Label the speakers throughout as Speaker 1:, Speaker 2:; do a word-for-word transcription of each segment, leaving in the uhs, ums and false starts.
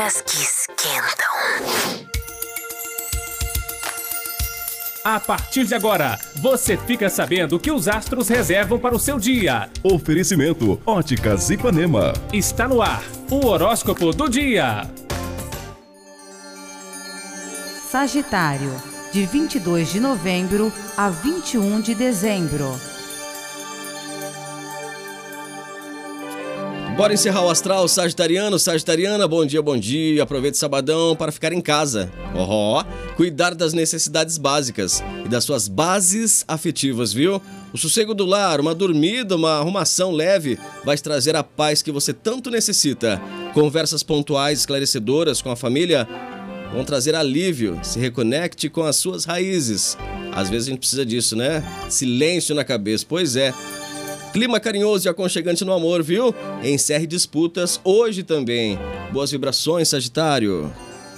Speaker 1: Notícias que esquentam.
Speaker 2: A partir de agora, você fica sabendo o que os astros reservam para o seu dia.
Speaker 3: Oferecimento Óticas Ipanema.
Speaker 2: Está no ar, o horóscopo do dia.
Speaker 4: Sagitário, de vinte e dois de novembro a vinte e um de dezembro.
Speaker 5: Bora encerrar o astral sagitariano, sagitariana, bom dia, bom dia, aproveite o sabadão para ficar em casa. Ó, oh, cuidar das necessidades básicas e das suas bases afetivas, viu? O sossego do lar, uma dormida, uma arrumação leve vai te trazer a paz que você tanto necessita. Conversas pontuais, esclarecedoras com a família vão trazer alívio, se reconecte com as suas raízes. Às vezes a gente precisa disso, né? Silêncio na cabeça, pois é. Clima carinhoso e aconchegante no amor, viu? Encerre disputas hoje também. Boas vibrações, Sagitário.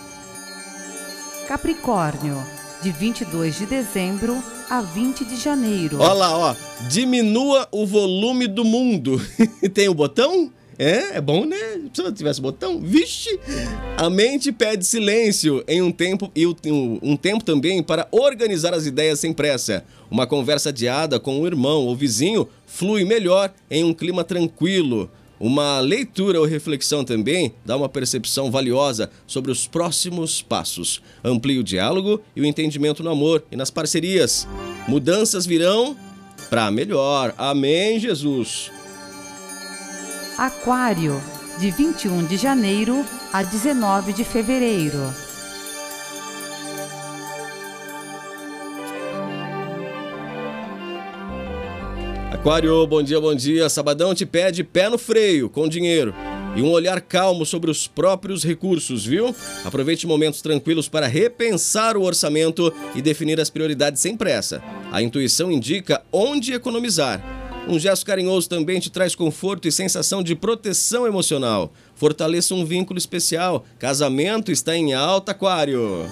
Speaker 4: Capricórnio, de vinte e dois de dezembro a vinte de janeiro.
Speaker 5: Olha lá, ó. Diminua o volume do mundo. Tem o botão? É, é bom, né? Se não tivesse botão, vixe! A mente pede silêncio em um tempo e um tempo também para organizar as ideias sem pressa. Uma conversa adiada com um irmão ou vizinho flui melhor em um clima tranquilo. Uma leitura ou reflexão também dá uma percepção valiosa sobre os próximos passos. Amplie o diálogo e o entendimento no amor e nas parcerias. Mudanças virão para melhor. Amém, Jesus!
Speaker 4: Aquário, de vinte e um de janeiro a dezenove de fevereiro.
Speaker 5: Aquário, bom dia, bom dia. Sabadão te pede pé no freio, com dinheiro. E um olhar calmo sobre os próprios recursos, viu? Aproveite momentos tranquilos para repensar o orçamento e definir as prioridades sem pressa. A intuição indica onde economizar. Um gesto carinhoso também te traz conforto e sensação de proteção emocional. Fortaleça um vínculo especial. Casamento está em alta, Aquário.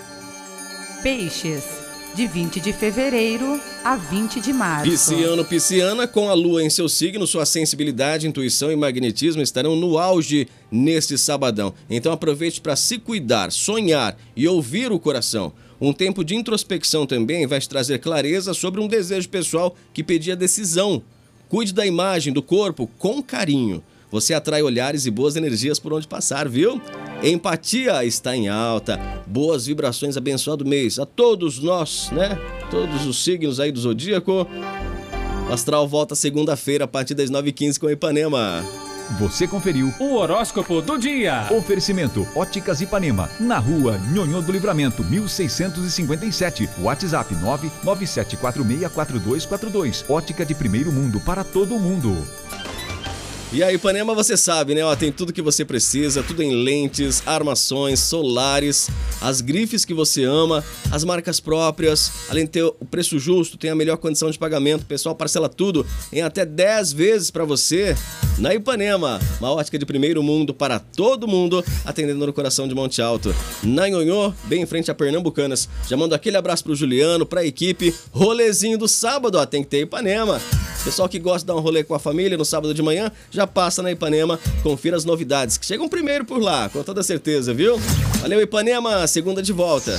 Speaker 4: Peixes, de vinte de fevereiro a vinte de março.
Speaker 5: Pisciano, pisciana, com a lua em seu signo, sua sensibilidade, intuição e magnetismo estarão no auge neste sabadão. Então aproveite para se cuidar, sonhar e ouvir o coração. Um tempo de introspecção também vai te trazer clareza sobre um desejo pessoal que pedia decisão. Cuide da imagem do corpo com carinho. Você atrai olhares e boas energias por onde passar, viu? Empatia está em alta. Boas vibrações, abençoado mês. A todos nós, né? Todos os signos aí do Zodíaco. O astral volta segunda-feira a partir das nove e quinze com Ipanema.
Speaker 3: Você conferiu
Speaker 2: O horóscopo do dia.
Speaker 3: Oferecimento Óticas Ipanema, na rua Nhonhô do Livramento, mil seiscentos e cinquenta e sete. WhatsApp nove nove sete quatro seis quatro dois quatro dois. Ótica de primeiro mundo para todo mundo.
Speaker 5: E a Ipanema, você sabe, né? Ó, tem tudo que você precisa, tudo em lentes, armações, solares, as grifes que você ama, as marcas próprias, além de ter o preço justo, tem a melhor condição de pagamento, o pessoal parcela tudo em até dez vezes para você. Na Ipanema, uma ótica de primeiro mundo para todo mundo, atendendo no coração de Monte Alto. Na Nhonhô, bem em frente a Pernambucanas. Já mando aquele abraço pro Juliano, pra equipe. Rolezinho do sábado, ó, tem que ter Ipanema. Pessoal que gosta de dar um rolê com a família no sábado de manhã, já passa na Ipanema, confira as novidades, que chegam primeiro por lá, com toda certeza, viu? Valeu, Ipanema, segunda de volta.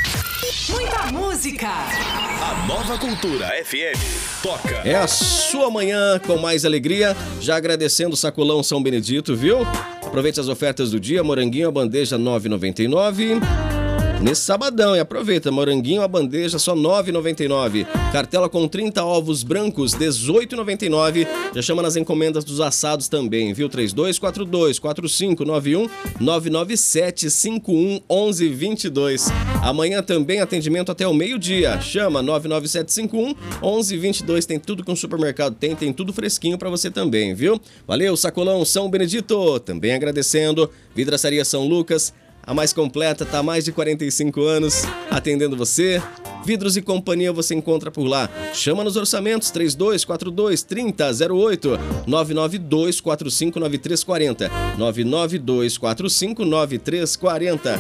Speaker 1: Muita música.
Speaker 6: A Nova Cultura F M toca.
Speaker 5: É a sua manhã com mais alegria, já agradecendo o Sacolão São Benedito, viu? Aproveite as ofertas do dia, moranguinho a bandeja nove reais e noventa e nove centavos. Nesse sabadão, e aproveita, moranguinho a bandeja só nove reais e noventa e nove centavos. Cartela com trinta ovos brancos, dezoito reais e noventa e nove centavos. Já chama nas encomendas dos assados também, viu? três dois quatro dois, quatro cinco nove um, nove nove sete, cinco um, um um dois dois. Amanhã também atendimento até o meio-dia. Chama nove nove sete cinco um, um um dois dois. Tem tudo que um supermercado tem, tem tudo fresquinho pra você também, viu? Valeu, Sacolão São Benedito. Também agradecendo. Vidraçaria São Lucas. A mais completa, tá há mais de quarenta e cinco anos atendendo você. Vidros e Companhia você encontra por lá. Chama nos orçamentos três dois quatro dois, trinta zero oito, nove nove dois quatro cinco nove três quatro zero, nove nove dois quatro cinco nove três quatro zero.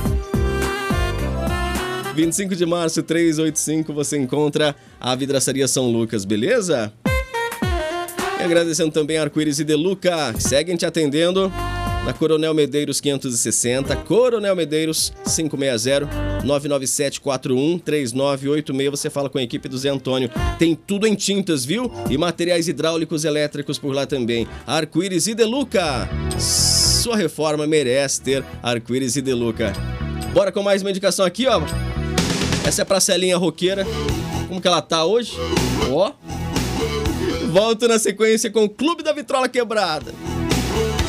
Speaker 5: vinte e cinco de março, trezentos e oitenta e cinco, você encontra a Vidraçaria São Lucas, beleza? E agradecendo também a Arco-Íris e Deluca, que seguem te atendendo. na Coronel Medeiros quinhentos e sessenta, Coronel Medeiros cinco seis zero, nove nove sete quatro um, três nove oito seis. Você fala com a equipe do Zé Antônio. Tem tudo em tintas, viu? E materiais hidráulicos elétricos por lá também. Arco-Íris e Deluca. Sua reforma merece ter Arco-Íris e Deluca. Bora com mais uma indicação aqui, ó. Essa é pra Celinha roqueira. Como que ela tá hoje? Ó. Volto na sequência com o Clube da Vitrola Quebrada.